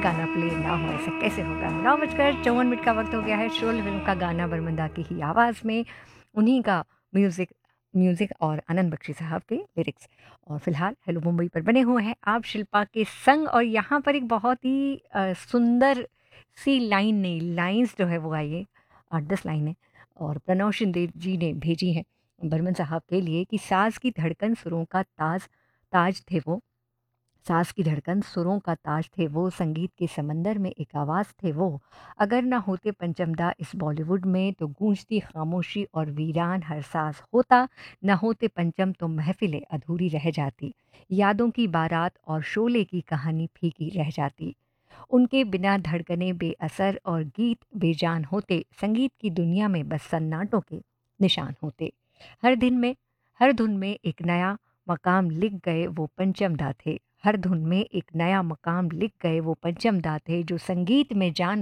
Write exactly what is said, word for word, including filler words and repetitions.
गाना प्ले ना हो, ऐसा कैसे होगा। नौ बजकर चौवन मिनट का वक्त हो गया है। शोले फिल्म का गाना बरमंदा की ही आवाज़ में, उन्हीं का म्यूज़िक म्यूज़िक और आनंद बख्शी साहब के लिरिक्स। और फिलहाल हेलो मुंबई पर बने हुए हैं आप शिल्पा के संग। और यहाँ पर एक बहुत ही अ, सुंदर सी लाइन नहीं लाइंस जो है वो आई है, आठ दस लाइनें, और प्रणव शिंदे जी ने भेजी हैं बर्मन साहब के लिए कि साज की धड़कन सुरों का ताज ताज थे वो, सास की धड़कन सुरों का ताज थे वो, संगीत के समंदर में एक आवाज़ थे वो। अगर ना होते पंचमदा इस बॉलीवुड में तो गूंजती खामोशी और वीरान हर सांस होता। न होते पंचम तो महफिलें अधूरी रह जाती, यादों की बारात और शोले की कहानी फीकी रह जाती। उनके बिना धड़कने बेअसर और गीत बेजान होते, संगीत की दुनिया में बस सन्नाटों के निशान होते। हर दिन में हर धुन में एक नया मकाम लिख गए वो पंचमदा थे, हर धुन में एक नया मकाम लिख गए वो पंचमदा थे, जो संगीत में जान